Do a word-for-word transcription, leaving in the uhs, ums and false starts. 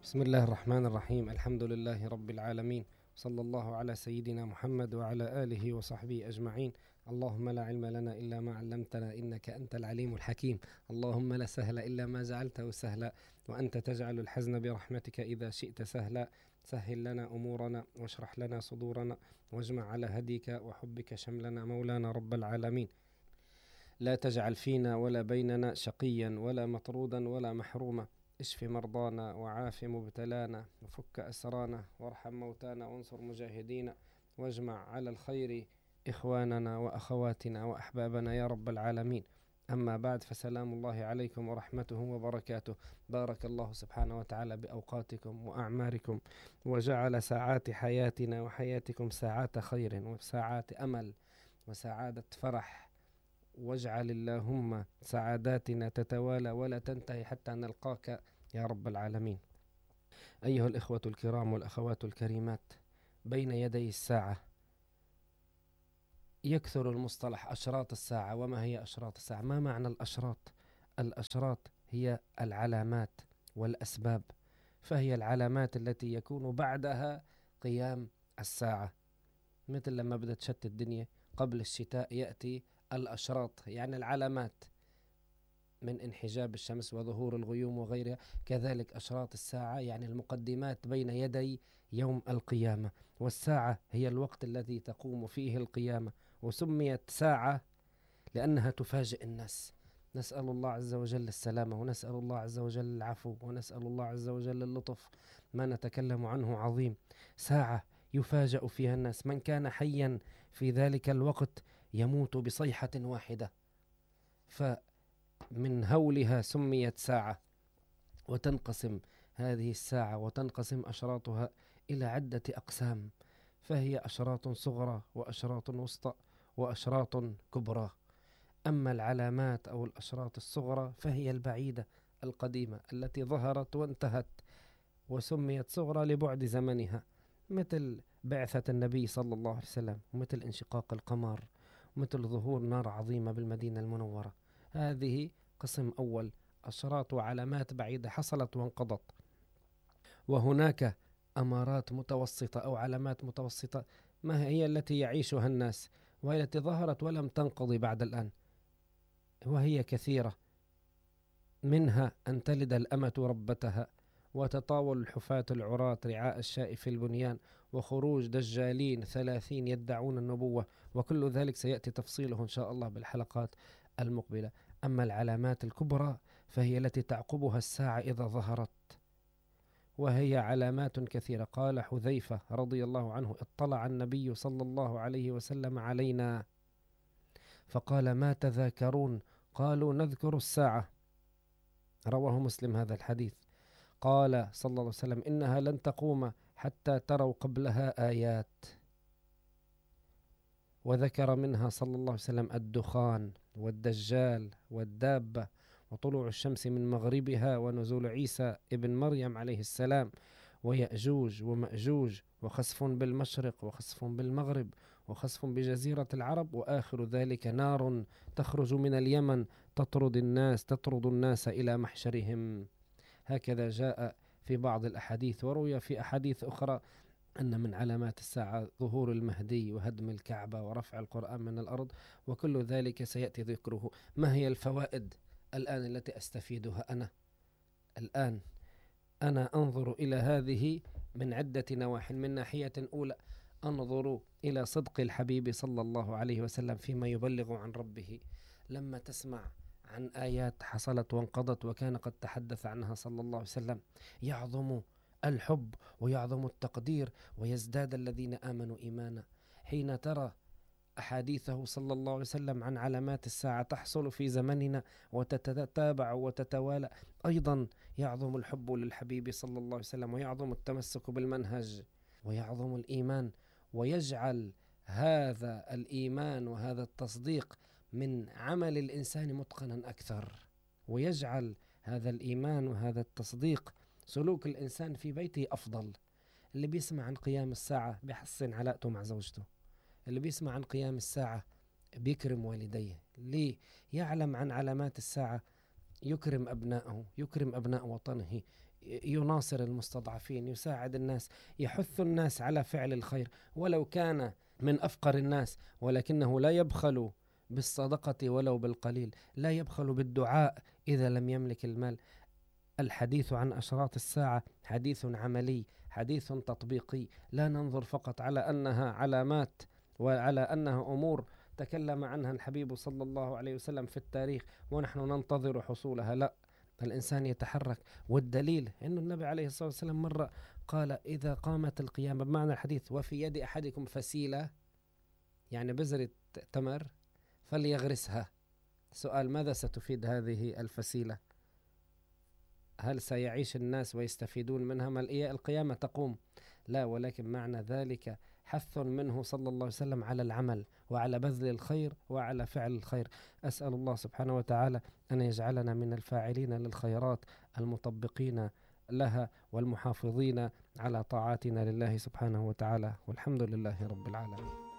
بسم الله الرحمن الرحيم. الحمد لله رب العالمين، صلى الله على سيدنا محمد وعلى آله وصحبه أجمعين. اللهم لا علم لنا إلا ما علمتنا إنك أنت العليم الحكيم. اللهم لا سهل إلا ما جعلته سهلا، وأنت تجعل الحزن برحمتك إذا شئت سهلا. سهل لنا أمورنا واشرح لنا صدورنا، واجمع على هديك وحبك شملنا مولانا رب العالمين. لا تجعل فينا ولا بيننا شقيا ولا مطرودا ولا محروما. اشف مرضانا وعاف مبتلانا وفك أسرانا وارحم موتانا وانصر مجاهدينا، واجمع على الخير إخواننا وأخواتنا وأحبابنا يا رب العالمين. أما بعد، فسلام الله عليكم ورحمته وبركاته. بارك الله سبحانه وتعالى بأوقاتكم وأعماركم، وجعل ساعات حياتنا وحياتكم ساعات خير وساعات أمل وسعادة فرح. واجعل اللهم سعاداتنا تتوالى ولا تنتهي حتى نلقاك يا رب العالمين. أيها الإخوة الكرام والأخوات الكريمات، بين يدي الساعة يكثر المصطلح أشراط الساعة. وما هي أشراط الساعة؟ ما معنى الأشراط؟ الأشراط هي العلامات والأسباب، فهي العلامات التي يكون بعدها قيام الساعة. مثل لما بدأت تشتت الدنيا قبل الشتاء يأتي الأشراط، يعني العلامات من انحجاب الشمس وظهور الغيوم وغيرها. كذلك أشراط الساعة يعني المقدمات بين يدي يوم القيامة. والساعة هي الوقت الذي تقوم فيه القيامة، وسميت ساعة لأنها تفاجئ الناس. نسأل الله عز وجل السلامة، ونسأل الله عز وجل العفو، ونسأل الله عز وجل اللطف. ما نتكلم عنه عظيم. ساعة يفاجأ فيها الناس. من كان حيا في ذلك الوقت يموت بصيحة واحدة، فمن هولها سميت ساعة. وتنقسم هذه الساعة وتنقسم أشراطها إلى عدة أقسام، فهي أشراط صغرى وأشراط وسطى وأشراط كبرى. أما العلامات أو الأشراط الصغرى فهي البعيدة القديمة التي ظهرت وانتهت، وسميت صغرى لبعد زمنها، مثل بعثة النبي صلى الله عليه وسلم، ومثل انشقاق القمر، ومثل ظهور نار عظيمة بالمدينة المنورة. هذه قسم أول، أشراط وعلامات بعيدة حصلت وانقضت. وهناك أمارات متوسطة أو علامات متوسطة، ما هي التي يعيشها الناس، وهي التي ظهرت ولم تنقضي بعد الآن، وهي كثيرة. منها أن تلد الأمة ربتها، وتطاول الحفاة العراة رعاء الشاء في البنيان، وخروج دجالين ثلاثين يدعون النبوة، وكل ذلك سيأتي تفصيله إن شاء الله بالحلقات المقبلة. أما العلامات الكبرى فهي التي تعقبها الساعة إذا ظهرت، وهي علامات كثيرة. قال حذيفة رضي الله عنه: اطلع النبي صلى الله عليه وسلم علينا فقال: ما تذاكرون؟ قالوا: نذكر الساعة. رواه مسلم هذا الحديث. قال صلى الله عليه وسلم: إنها لن تقوم حتى تروا قبلها آيات. وذكر منها صلى الله عليه وسلم الدخان والدجال والدابة وطلوع الشمس من مغربها ونزول عيسى ابن مريم عليه السلام، ويأجوج ومأجوج، وخسف بالمشرق وخسف بالمغرب وخسف بجزيرة العرب، وآخر ذلك نار تخرج من اليمن تطرد الناس تطرد الناس إلى محشرهم. هكذا جاء في بعض الأحاديث، وروي في أحاديث أخرى أن من علامات الساعة ظهور المهدي وهدم الكعبة ورفع القرآن من الأرض، وكل ذلك سيأتي ذكره. ما هي الفوائد الآن التي أستفيدها أنا الآن؟ أنا أنظر إلى هذه من عدة نواحي. من ناحية أولى أنظر إلى صدق الحبيب صلى الله عليه وسلم فيما يبلغ عن ربه. لما تسمع عن آيات حصلت وانقضت وكان قد تحدث عنها صلى الله عليه وسلم، يعظم الحب ويعظم التقدير ويزداد الذين آمنوا إيمانا. حين ترى أحاديثه صلى الله عليه وسلم عن علامات الساعة تحصل في زمننا وتتتابع وتتوالى، أيضا يعظم الحب للحبيب صلى الله عليه وسلم، ويعظم التمسك بالمنهج، ويعظم الإيمان، ويجعل هذا الإيمان وهذا التصديق من عمل الإنسان متقنا أكثر، ويجعل هذا الإيمان وهذا التصديق سلوك الإنسان في بيته أفضل. اللي بيسمع عن قيام الساعة بيحسن علاقته مع زوجته، اللي بيسمع عن قيام الساعة بيكرم والديه. ليه؟ يعلم عن علامات الساعة، يكرم أبنائه، يكرم أبناء وطنه، يناصر المستضعفين، يساعد الناس، يحث الناس على فعل الخير ولو كان من أفقر الناس، ولكنه لا يبخل بالصدقة ولو بالقليل، لا يبخل بالدعاء إذا لم يملك المال. الحديث عن أشراط الساعة حديث عملي، حديث تطبيقي، لا ننظر فقط على أنها علامات وعلى أنها أمور تكلم عنها الحبيب صلى الله عليه وسلم في التاريخ ونحن ننتظر حصولها، لا، الإنسان يتحرك. والدليل أن النبي عليه الصلاة والسلام مرة قال إذا قامت القيامة، بمعنى الحديث وفي يد أحدكم فسيلة، يعني بذرة تمر، فليغرسها. سؤال: ماذا ستفيد هذه الفسيلة؟ هل سيعيش الناس ويستفيدون منها؟ ما القيامة تقوم؟ لا، ولكن معنى ذلك حث منه صلى الله عليه وسلم على العمل وعلى بذل الخير وعلى فعل الخير. أسأل الله سبحانه وتعالى أن يجعلنا من الفاعلين للخيرات المطبقين لها والمحافظين على طاعاتنا لله سبحانه وتعالى، والحمد لله رب العالمين.